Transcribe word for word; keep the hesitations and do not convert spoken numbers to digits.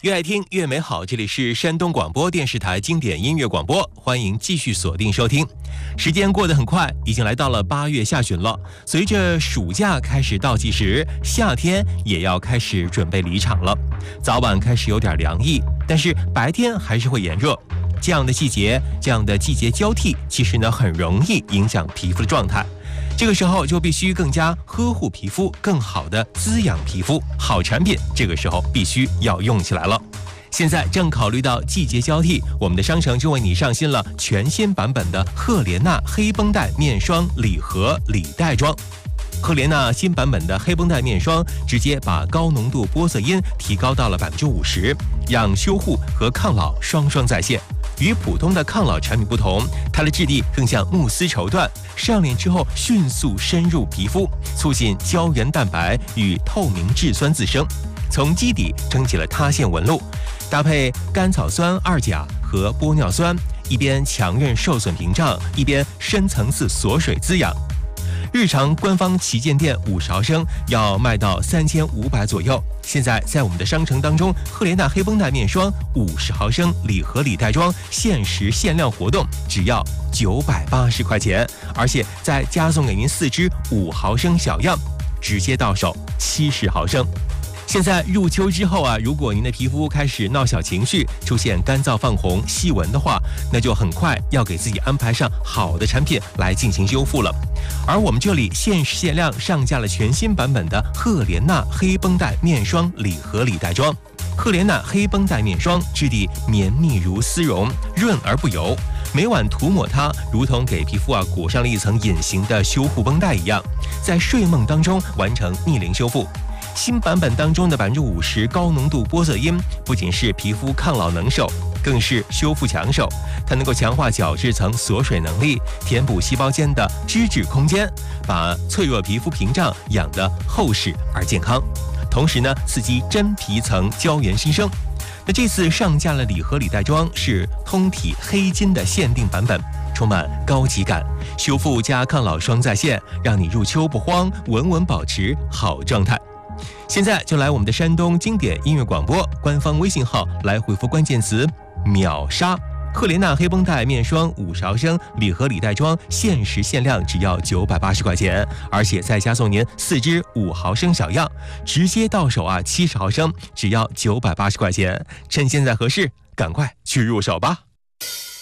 越爱听越美好，这里是山东广播电视台经典音乐广播，欢迎继续锁定收听。时间过得很快，已经来到了八月下旬了。随着暑假开始倒计时，夏天也要开始准备离场了。早晚开始有点凉意，但是白天还是会炎热。这样的季节，这样的季节交替，其实呢很容易影响皮肤的状态。这个时候就必须更加呵护皮肤，更好的滋养皮肤。好产品这个时候必须要用起来了。现在正考虑到季节交替，我们的商城就为你上新了全新版本的赫莲娜黑绷带面霜礼盒礼袋装。赫莲娜新版本的黑绷带面霜直接把高浓度玻色因提高到了百分之五十，让修护和抗老双双在线。与普通的抗老产品不同，它的质地更像慕斯绸缎，上脸之后迅速深入皮肤，促进胶原蛋白与透明质酸自生，从基底撑起了塌陷纹路。搭配甘草酸二钾和玻尿酸，一边强韧受损屏障，一边深层次锁水滋养。日常官方旗舰店五十毫升要卖到三千五百左右，现在在我们的商城当中，赫莲娜黑绷带面霜五十毫升礼盒礼袋装限时限量活动，只要九百八十块钱，而且再加送给您四支五毫升小样，直接到手七十毫升。现在入秋之后啊，如果您的皮肤开始闹小情绪，出现干燥泛红、细纹的话，那就很快要给自己安排上好的产品来进行修复了。而我们这里限时限量上架了全新版本的赫莲娜黑绷带面霜礼盒礼袋装。赫莲娜黑绷带面霜质地绵密如丝绒，润而不油，每晚涂抹它，如同给皮肤啊裹上了一层隐形的修护绷带一样，在睡梦当中完成逆龄修复。新版本当中的百分之五十高浓度玻色因，不仅是皮肤抗老能手，更是修复强手。它能够强化角质层锁水能力，填补细胞间的脂质空间，把脆弱皮肤屏障养得厚实而健康。同时呢，刺激真皮层胶原新生。那这次上架了礼盒礼袋装是通体黑金的限定版本，充满高级感，修复加抗老双在线，让你入秋不慌，稳稳保持好状态。现在就来我们的山东经典音乐广播官方微信号来回复关键词秒杀赫莲娜黑绷带面霜五十毫升礼盒礼袋装，限时限量只要九百八十块钱，而且再加送您四支五毫升小样，直接到手啊七十毫升只要九百八十块钱，趁现在合适，赶快去入手吧。